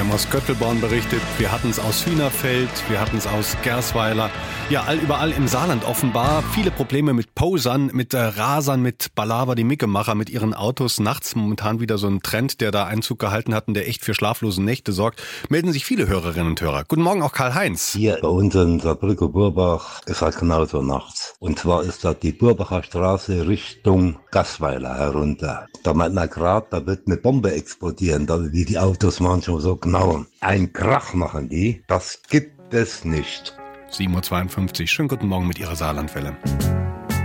Wir haben aus Göttelborn berichtet, wir hatten es aus Hühnerfeld, wir hatten es aus Gersweiler. Ja, überall im Saarland offenbar viele Probleme mit Posern, mit Rasern, mit Balaver, die Mickemacher mit ihren Autos. Nachts momentan wieder so ein Trend, der da Einzug gehalten hat und der echt für schlaflose Nächte sorgt. Melden sich viele Hörerinnen und Hörer. Guten Morgen auch Karl-Heinz. Hier bei uns in Saarbrücken-Burbach ist halt genauso nachts. Und zwar ist da die Burbacher Straße Richtung Gersweiler herunter. Da meint man gerade, da wird eine Bombe explodieren, da wie die Autos manchmal so genau. Ein Krach machen die, das gibt es nicht. 7.52 Uhr. Schönen guten Morgen mit Ihrer Saarlandwelle.